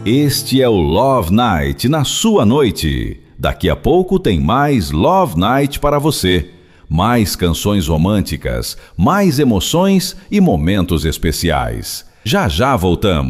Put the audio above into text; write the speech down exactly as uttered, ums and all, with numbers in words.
Este é o Love Night na sua noite. Daqui a pouco tem mais Love Night para você. Mais canções românticas, mais emoções e momentos especiais. Já já voltamos.